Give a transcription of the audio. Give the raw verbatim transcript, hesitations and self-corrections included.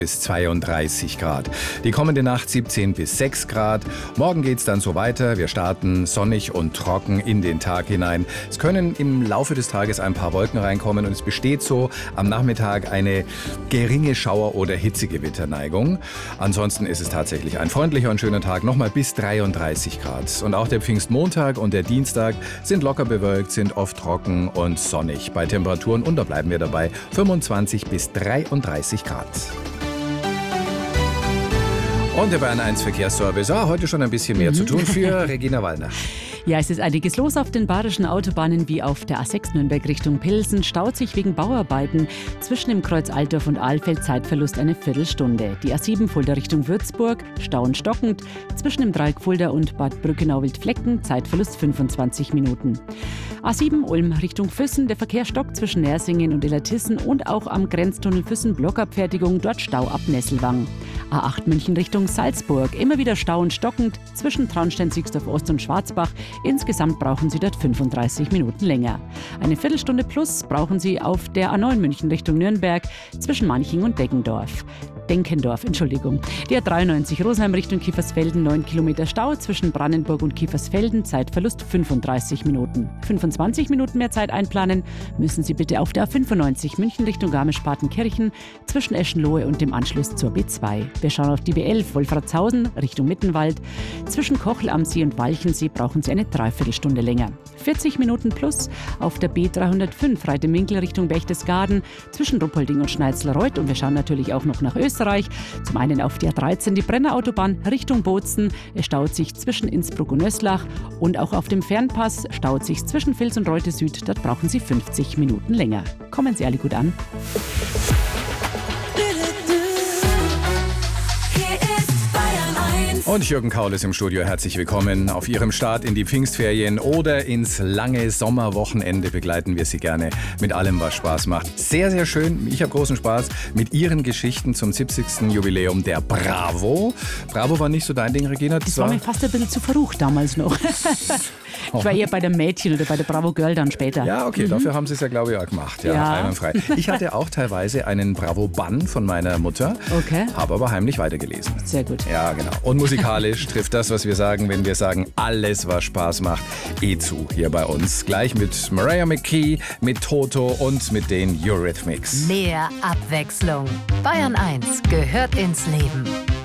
Bis zweiunddreißig Grad. Die kommende Nacht siebzehn bis sechs Grad. Morgen geht's dann so weiter. Wir starten sonnig und trocken in den Tag hinein. Es können im Laufe des Tages ein paar Wolken reinkommen und es besteht so am Nachmittag eine geringe Schauer- oder Hitzegewitterneigung. Ansonsten ist es tatsächlich ein freundlicher und schöner Tag. Nochmal bis dreiunddreißig Grad. Und auch der Pfingstmontag und der Dienstag sind locker bewölkt, sind oft trocken und sonnig. Bei Temperaturen, und da bleiben wir dabei, fünfundzwanzig bis dreiunddreißig Grad. Und der Bayern eins Verkehrsservice. Ah, heute schon ein bisschen mehr mhm. zu tun für Regina Wallner. Ja, es ist einiges los auf den badischen Autobahnen wie auf der A sechs Nürnberg Richtung Pilsen. Staut sich wegen Bauarbeiten zwischen dem Kreuz Altdorf und Ahlfeld, Zeitverlust eine Viertelstunde. Die A sieben Fulda Richtung Würzburg, Stauen stockend. Zwischen dem Dreieck Fulda und Bad Brückenau-Wildflecken, Zeitverlust fünfundzwanzig Minuten. A sieben Ulm Richtung Füssen, der Verkehr stockt zwischen Nersingen und Illertissen und auch am Grenztunnel Füssen Blockabfertigung, dort Stau ab Nesselwang. A acht München Richtung Salzburg, immer wieder Stau und stockend zwischen Traunstein-Sixdorf Ost und Schwarzbach. Insgesamt brauchen Sie dort fünfunddreißig Minuten länger. Eine Viertelstunde plus brauchen Sie auf der A neun München Richtung Nürnberg zwischen Manching und Deggendorf. Denkendorf, Entschuldigung. Die A dreiundneunzig Rosenheim Richtung Kiefersfelden, neun Kilometer Stau zwischen Brandenburg und Kiefersfelden, Zeitverlust fünfunddreißig Minuten. fünfundzwanzig Minuten mehr Zeit einplanen müssen Sie bitte auf der A fünfundneunzig München Richtung Garmisch-Partenkirchen zwischen Eschenlohe und dem Anschluss zur B zwei. Wir schauen auf die B elf Wolfratshausen Richtung Mittenwald. Zwischen Kochel am See und Walchensee brauchen Sie eine Dreiviertelstunde länger. vierzig Minuten plus auf der B dreihundertfünf Reitewinkel Richtung Berchtesgaden zwischen Ruppolding und Schneitzlerreuth. Und wir schauen natürlich auch noch nach Österreich. Zum einen auf der A dreizehn die Brennerautobahn Richtung Bozen. Es staut sich zwischen Innsbruck und Nöslach. Und auch auf dem Fernpass staut sich zwischen Vils und Reute Süd. Dort brauchen Sie fünfzig Minuten länger. Kommen Sie alle gut an. Und Jürgen Kaul ist im Studio. Herzlich willkommen. Auf Ihrem Start in die Pfingstferien oder ins lange Sommerwochenende begleiten wir Sie gerne mit allem, was Spaß macht. Sehr, sehr schön. Ich habe großen Spaß mit Ihren Geschichten zum siebzigsten Jubiläum der Bravo. Bravo war nicht so dein Ding, Regina? Das, das war mir fast ein bisschen zu verrucht damals noch. Ich war eher bei der Mädchen oder bei der Bravo Girl dann später. Ja, okay, mhm. dafür haben sie es ja, glaube ich, auch gemacht. Ja, ja. Einwandfrei. Ich hatte auch teilweise einen Bravo-Bann von meiner Mutter, okay. habe aber heimlich weitergelesen. Sehr gut. Ja, genau. Und musikalisch trifft das, was wir sagen, wenn wir sagen, alles, was Spaß macht, eh zu hier bei uns. Gleich mit Mariah McKee, mit Toto und mit den Eurythmics. Mehr Abwechslung. Bayern eins gehört ins Leben.